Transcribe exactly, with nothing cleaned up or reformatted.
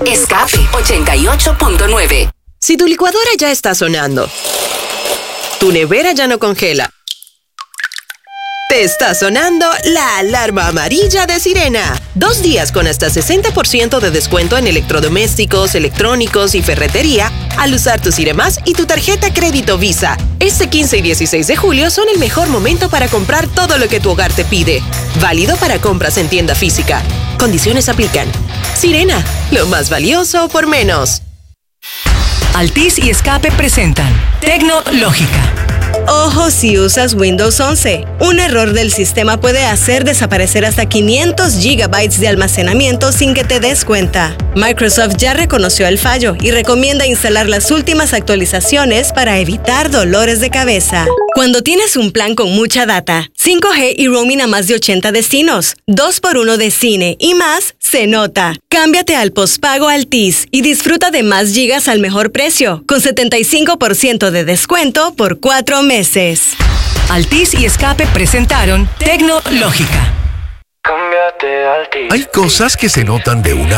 Escape ochenta y ocho punto nueve. Si tu licuadora ya está sonando, tu nevera ya no congela, te está sonando la alarma amarilla de Sirena. Dos días con hasta sesenta por ciento de descuento en electrodomésticos, electrónicos y ferretería al usar tu Siremás y tu tarjeta crédito Visa. Este quince y dieciséis de julio son el mejor momento para comprar todo lo que tu hogar te pide. Válido para compras en tienda física. Condiciones aplican. Sirena, lo más valioso por menos. Altis y Escape presentan Tecnológica. Ojo si usas Windows once. Un error del sistema puede hacer desaparecer hasta quinientos gigabytes de almacenamiento sin que te des cuenta. Microsoft ya reconoció el fallo y recomienda instalar las últimas actualizaciones para evitar dolores de cabeza. Cuando tienes un plan con mucha data, cinco G y roaming a más de ochenta destinos, dos por uno de cine y más, se nota. Cámbiate al postpago Altis y disfruta de más gigas al mejor precio, con setenta y cinco por ciento de descuento por cuatro meses. Altis y Escape presentaron Tecnológica. Hay cosas que se notan de una